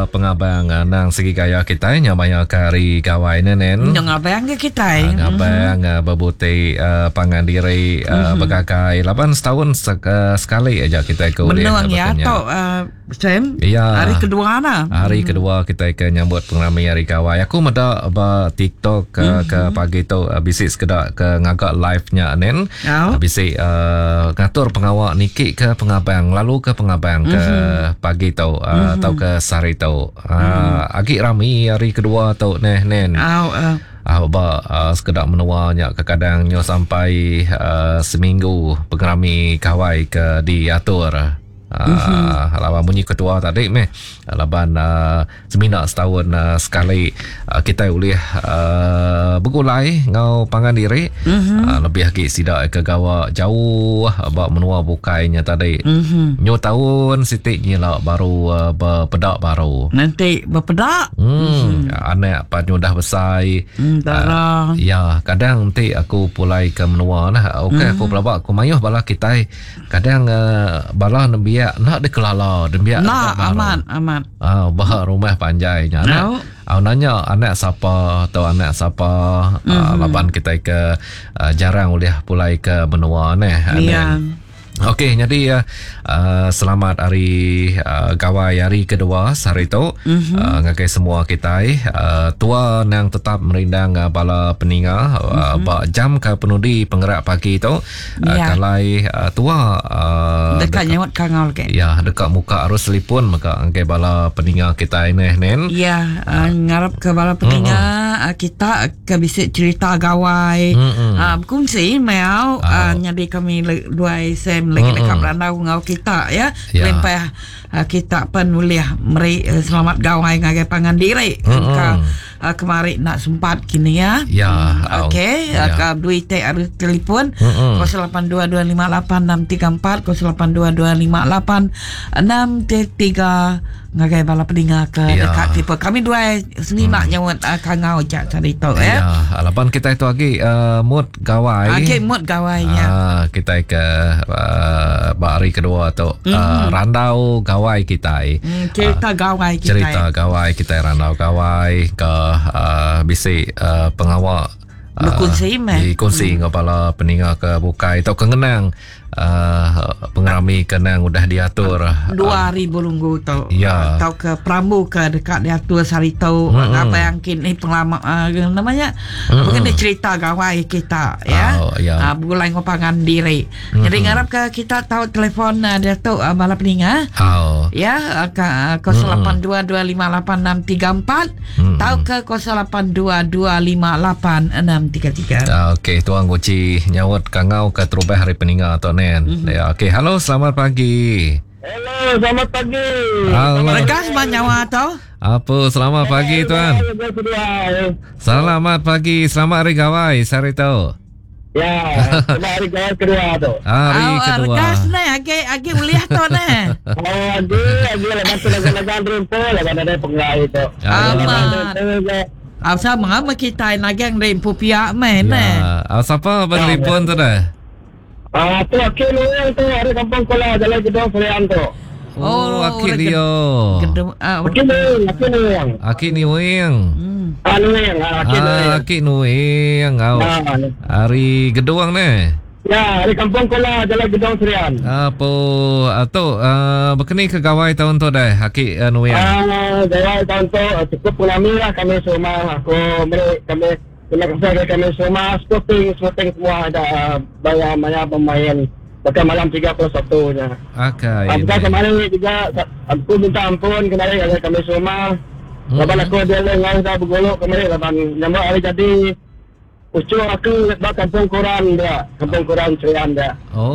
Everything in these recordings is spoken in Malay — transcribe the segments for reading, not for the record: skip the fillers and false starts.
pengabang nang segi gaya kita nya banyak kari gawai nenen. Ngabang ke kita. Ngabang berbuti pangan diri bergagai 8 setahun sekali aja kita ke Menang ya atau Sam. Ya. Hari kedua na. Hari kedua kita ke nyambut pengrami hari gawai. Aku meda ba TikTok ke pagi tu bisik sekedar ke ngagak live-nya nen. Bisik ngatur pengawak niki ke pengabang lalu ke pengabang ke pagi tu atau ke sehari tu. Agak rami hari kedua tu nen. Sekedar menuanya kadang nyo sampai seminggu pengrami kawai ke diatur. Laban bunyi kedua tadi laban seminar setahun sekali kita boleh bergulai ngau pangan diri lebih lagi sidak ke gawa jauh bak menua bukainya tadi nyo tahun sitiknya lah baru berpedak baru nanti berpedak anak panyo dah besar darah ya kadang nanti aku pulai ke menua lah okey aku pelabak aku mayuh bala kita kadang bala biak nak dikelala dan biak aman bahak rumah panjainya nanya anak siapa atau anak siapa laban kita ke jarang boleh pulai ke benua Okey, jadi selamat hari gawai hari kedua sehari tu ngagai semua kita tua yang tetap merindang bala peninga jam ke penudi penggerak pagi tu kalai tua dekat nyawat kangol ke ya dekat muka arus telefon maka ngagai bala peninga kita ini nen ngarap ke bala peninga kita ke bisa cerita gawai berkongsi mau jadi kami dua SM lagi dekat berandau ngau kita lempai kita penulis meri selamat gawai ngagai pangan diri kemari nak sempat kini okey duit arus telefon 082258 634 082258 633 ngagai bala peninga ke dekat tipe kami dua sini nak nyawat kangau jak cerita lapan kita itu lagi mood gawai mood gawainya kita ke hari kedua tu randau gawai kita cerita gawai kita randau gawai ke bisi pengawak berkongsi kepala peninga ke bukai atau kengenang pengerami kenang udah diatur 2 hari belunggu tau tau ke Prambu ke dekat diatur sari tau apa yang kini pengalaman namanya mungkin dia cerita gawai kita bergulai ngopangan diri jadi ngarap ke kita tahu telefon dia tu bala peninga 0822586634 tahu ke 0822586633 okey tuan Guci nyawat kangau ke terubah hari peninga atau okey, halo, selamat pagi. Hello, selamat pagi. Rekas nyawa atau? Apa, selamat pagi tuan. Selamat pagi, selamat hari gawai, sehari tu. Selamat hari gawai kedua tu. Hari kedua. Rekas ni, agi uliah tu ni. Agi lepas tu lagan rimpo, lagan ada pengai tu. Amat. Asal mengapa kita nagang rimpo pihak main siapa bertelefon tu dah? Tu Akil Luyang tu ada kampung Kola jalan gedung Serian tu. Akil Luyang. Akil Luyang. Akil Luyang. Hari gedung ni. Ya, hari kampung Kola jalan gedung Serian. Apa atau berkenai ke gawai tahun tu dah Akil Luyang. Gawai tahun tu cukup pulami lah kami semua. Kami terima kasih kami semua sporting semua ada banyak pemain pada malam 31-nya. Kita kemarin juga aku minta ampun kemarin ada kami semua. Laban aku dia dengan saya bergolok kemarin laban nyambut hari jadi ucu aku di kampung Koran Serian dia.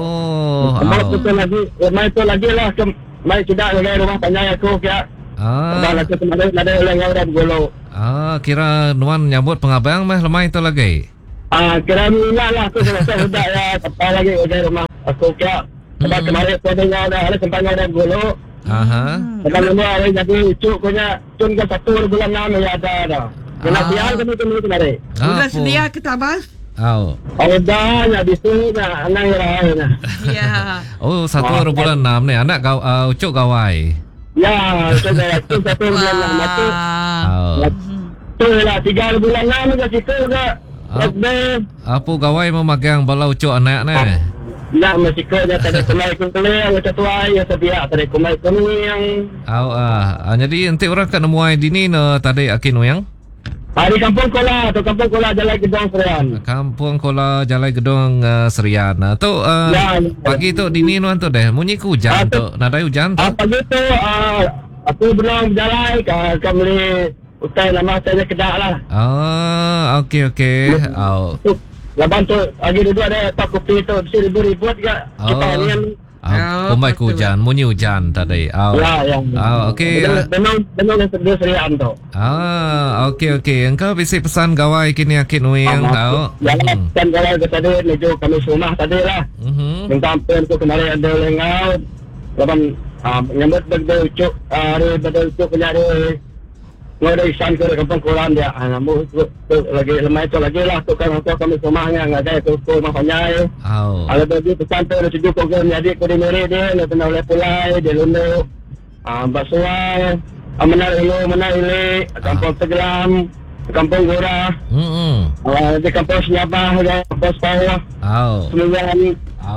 Mai tu lagi lah mai tidak dengan rumah panjang aku kira. Laban aku kemarin ada orang yang dah bergolok. Kira Nuan nyambut pengabang lemai itu lagi. Kira minyak lah aku selesai sudah apa lagi udah rumah aku kira. Sebab kemarin aku ada sempatnya ada golok. Sebab lumah hari jadi ucuk punya cun ke 1 bulan 6 ya ada. Kena sial kami kemarin. Sudah sedia kita bas? Dah ya bisu na anak yang 1 bulan 6 ni anak ucuk gawai. Ya, itu satu bulan lah. Maka, tu lah 3 bulan lah ke situ ke. Apa gawai memagang balau cok anak ni? Ya, masihnya tadi kumai kuliah, yang ketua, yang sebiak tadi kumai kuning. Jadi nanti orang kat nemuai dini tadi akin yang? Di Kampung Kola, tu Kampung Kola Jalan Gedong Serian. Kampung Kola Jalan Gedong Serian. Tu pagi tu dini nuan tu deh. Munyi ku hujan tu, nadai hujan tu. Pagi tu aku belum berjalan ke beli utai lama saya kedak lah. Okey. Laban tu lagi duduk ada tak kopi tu ribu-ribu juga. Kita ni kumai ku hujan, munyi hujan tadi. Okey. Benong yang sedih Serian tu. Okey. Engkau bisi pesan gawai kini akin uing tau. Ya, pesan gawai ke tadi menuju kami rumah tadi lah. Minta ampun tu kemarin ada lengau. Laban nyambut berducuk hari berducuk punya hari. Ngode isan ke Kampung Kolan dia. Namun lagi lemai tu lagi lah tu kan kami rumahnya enggak ada tu makanya. Ada bagi pesan tu ada 7 program jadi ko di meri dia nak oleh pulai dia lundu. Basuai mana ini Kampung Tegelam, Kampung Gora. Di Kampung Senyabah ada Kampung Sepawah. Semuanya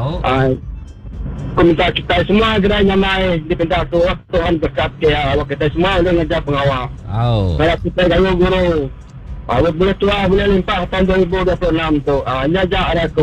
minta kita semua gerai nyamai dipinta Tuhan berkat ke awak kita semua boleh ngajar pengawal. Kalau kita gaya guru. Awak boleh tua boleh limpah tahun 2026 tu. Nyajak ada aku.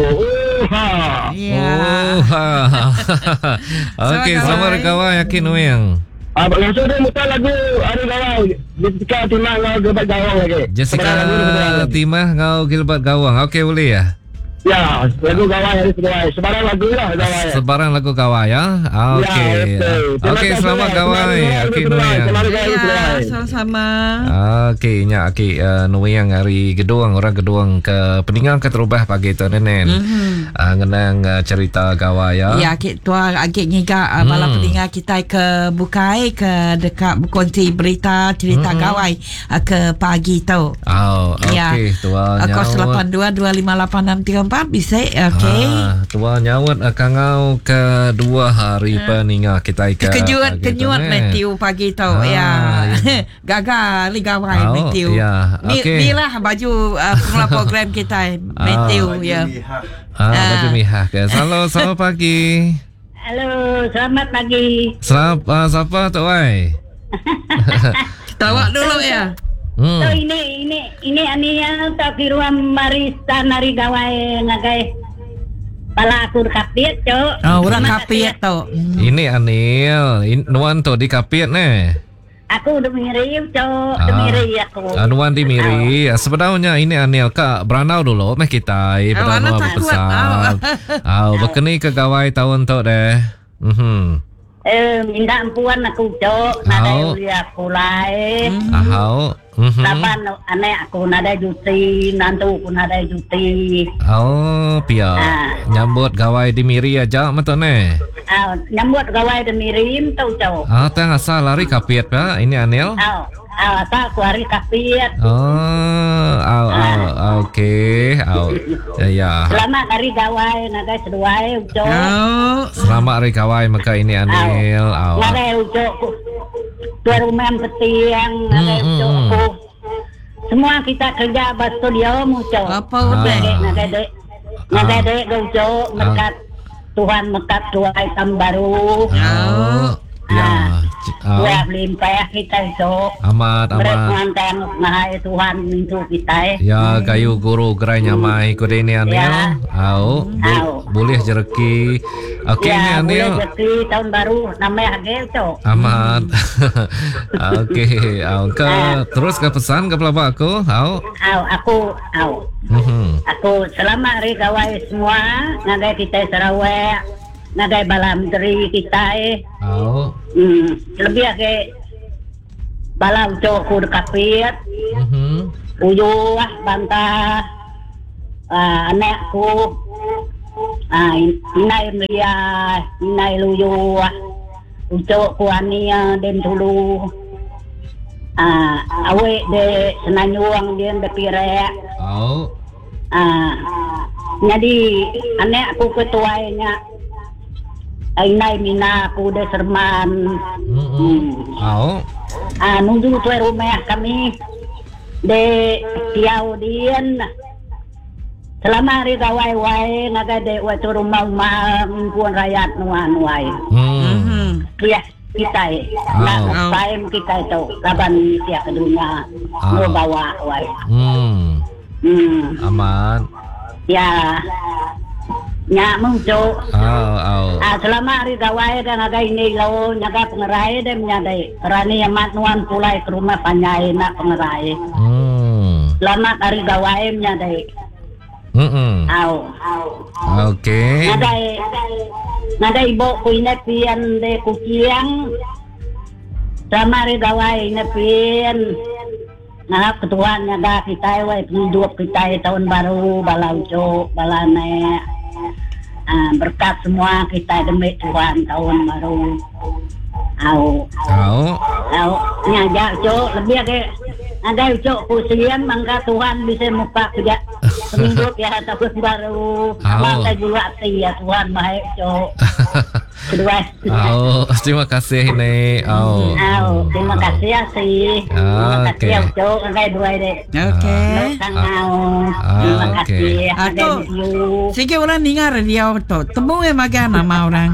Okey, selamat kawan yakin uyang. Langsung dia muka lagu ada gawang. Jessica Timah ngau gilbat gawang lagi. Jessica Timah ngau gilbat gawang. Okey boleh ya? Ya, lagu gawai hari kedua. Sebarang lagu lah gawai. Sebarang lagu gawai ya. Okey. Okey, selamat gawai. Okey Nuyang. Sama-sama. Okey, Nuyang hari Gedong, orang Gedong ke peninggal ke terubah pagi tu nenen. Ngenang cerita gawai ya. Ya, tua agak ngiga malam peninggal kita ke bukai ke dekat berkongsi berita cerita gawai ke pagi tu. Okey, tua nyawut. 02825863 bisa okey. Tua nyawut kangau kedua hari peninggal kita ke. Kenyut Matthew pagi tu. Ya. Gagal ligawai Matthew. Ya. Ni lah baju program kita Matthew ya. Baju mihah ke. Selamat pagi. Halo, selamat pagi. Siapa tu ai? Tawak dulu ya. So ini aninya tak kiruan marista nari gawai ngagai pala akur kapiet cok. Orang kapiet tu. Ini Anil, nuan tu di kapiet ne. Aku demiri cok, demiri aku. Nuan di miri. Sebenarnya ini Anil kak beranau dulu meh kita. Beranau berpesan. Berkeni ke gawai tahun tu deh. Minta ampuan aku cok, nada ulia kulai. Lapan anak aku nada juti, nantu aku nada juti. Pia. Nyambut gawai di miri aja betul ne. Nyambut gawai di miri tu cok. Tang asal lari kapiet pak, ini Anil. Asal aku hari kapiet. Okey. Ya. Selamat hari gawai, nada seduai cok. Selamat hari gawai maka ini Anil. Nada cok. Tuan rumah petiang, nada cok. Semua kita kerja di studio muncul. Apa udah? Ngadek gaujo mekat Tuhan mekat tuai tahun baru. Ya, limpah kita esok. Amat. Berpengantan ngahai Tuhan mintu kita. Ya, kayu guru gerai nyamai kuda ini Anil. Boleh jereki. Okey ini Anil. Boleh jereki tahun baru namanya agel cok. Amat. Okey, terus ke pesan ke pelabak aku. Aku selamat hari gawai semua. Ngagai kita Sarawak. Nagai bala menteri kita lebih ke bala ucok ku dekapit uyu bantah anakku inai ria inai luyu ucok ku ania den tulu awe de senanyuang dia de pirek jadi anakku ketuanya Ainai mina aku de Serman. Nunggu tuai rumah kami de tiau dian. Selama hari gawai-wai naga de waktu rumah puan rakyat nuai. Ya kita nak time kita itu kapan siap kedunya mau bawa wai. Aman. Ya. Nya muncul. Selama hari gawai dan ada ini lau nyaga pengerai dan menyadai rani amat nuan pulai ke rumah panjai nak pengerai. Selamat hari gawai menyadai. Okay. Nadai ibu punya pian de kuciang. Sama hari gawai nepian. Nah ketuaan nyaga kita hidup kita tahun baru balau balane. Berkat semua kita demi Tuhan tahun baru. Nyajak cok lebih ada cok pusian mangga Tuhan bisa muka kerja hidup ya tahun baru. Mangga juga ya Tuhan baik cok. Kedua. Terima kasih nih. Terima kasih ya sih. Terima kasih ya cok angkai dua deh. Oke. Terima kasih. Atau sikit orang dengar dia tu temu makan nama orang.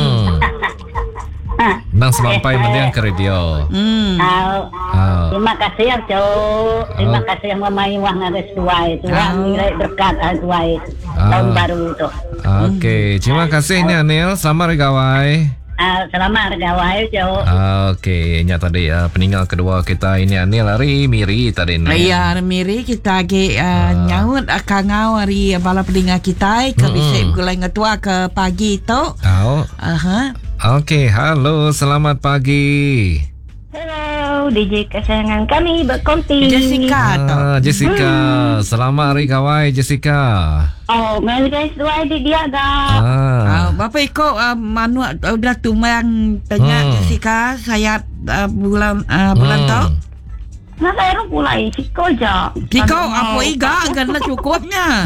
Nang sampai mendiang ke radio. Terima kasih ya cok. Terima kasih yang memai wang ada suai Tuhan nilai berkat suai tahun baru tu. Okey, terima kasih ni Anil. Selamat hari gawai. Selamat hari gawai cok. Okey, nya tadi peninggal kedua kita ini Anil hari Miri tadi ni. Ya, Miri kita agi nyaut kangau hari bala peninggal kita ke bisik gulai ngetua ke pagi tu. Okey, halo, selamat pagi. Hello, DJ kesayangan kami berkonti. Jessica tu. Jessica, selamat hari gawai Jessica. Merry guys, dua di dia dah. Bapa ikut manu udah tumang tengah Jessica saya bulan tu. Nah saya pulai Ciko je. Ciko apa iga kan cukupnya.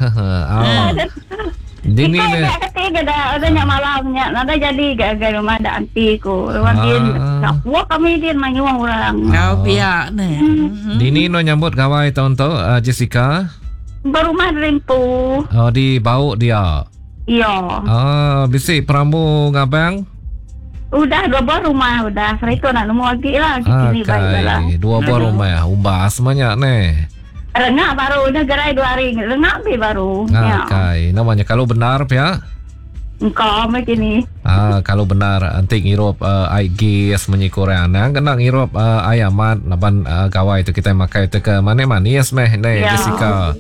Dini ni ketiga dah adanya malamnya nada jadi gagal rumah ada antiku wakin nak puak kami dia manyuang orang biar ni Dini no nyambut gawai tahun tu Jessica berumah rimpu di bau dia iya bisik perambu ngabang udah 2 buah rumah udah setelah itu nak nemu lagi lah sini baik 2 buah rumah ubah semuanya ni Rengak baru negara 2 hari rengak baru. Okay. Namanya kalau benar ya. Engkau macam ni. Kalau benar antik Europe IGS menyikorean kena Europe ayamat laban gawai itu kita makai itu ke mana-mana yes meh ni Jessica.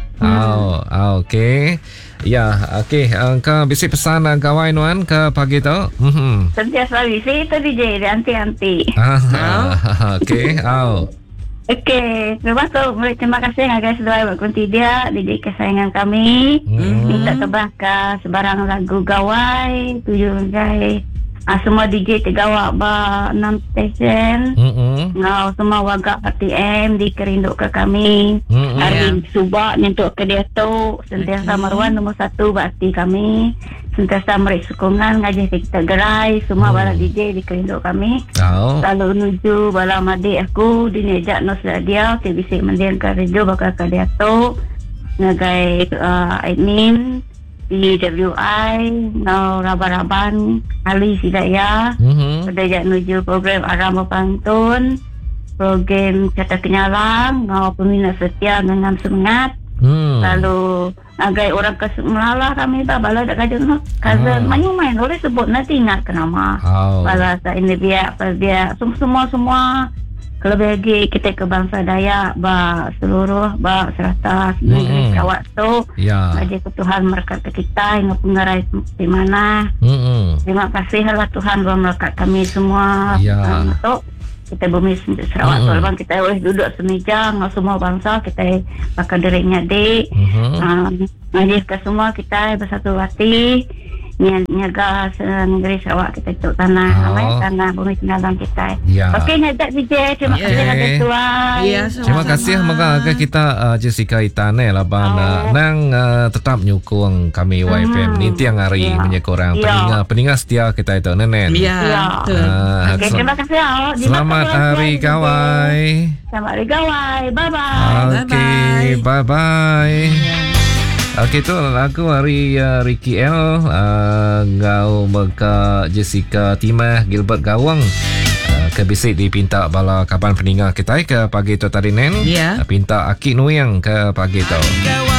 Okey. Ya, okey. Ka bisi pesan gawai nuan ke pagi tu. Sentiasa bisi tu DJ anti-anti. Okey. Okey, terima kasih guys doa berkunti dia DJ kesayangan kami. Minta tebak sebarang lagu gawai 7 guys. Semua DJ tegawak ba 6 stesen. Ngau semua warga RTM dikerinduk ke kami. Hari subak nyentuk ke dia tu sentiasa maruan nombor 1 bakti kami. Sentiasa merik sokongan ngajih kita gerai semua bala DJ dikerinduk kami. Lalu menuju bala madik aku dinejak nos dia ke bisik mendiang ke radio bakal ke dia tu ngagai admin DWI no raban-raban Ali Hidayah Pedajak menuju program Aram Pantun program Kata Kenyalang ngau peminat setia dengan semangat lalu agai orang Melala kami bala dak kajeng kaza main boleh sebut nanti ingat ke nama bala ini biar semua Kelebih lagi kita ke bangsa Dayak ba seluruh ba serta negeri Sarawak tu aja ke Tuhan merkati kita hingga pengerai di mana. Terima kasihlah Tuhan buat melekat kami semua untuk kita bumi Sarawak tu bang kita boleh duduk semeja dengan semua bangsa kita pakai dirinya dik. Aja ke semua kita bersatu hati nyaga negeri Sarawak kita tuk tanah tanah bumi sinalang kita. Ya. Okey, ngajak DJ. Terima kasih ada tuan. Ya, terima kasih moga kita Jessica Itane laban nang tetap nyukung kami YFM ni tiang hari menyekorang pendengar setia kita itu nenen. Ya. Okey, terima kasih. Selamat hari gawai. Selamat hari gawai. Bye bye. Okey, bye bye. Okey, tu lagu hari Ricky L ngau meka Jessica Timah Gilbert Gawang ke bisik dipinta bala kapan peninggal kita ke pagi tu tadi nen. Pinta Akik Nuyang ke pagi tu.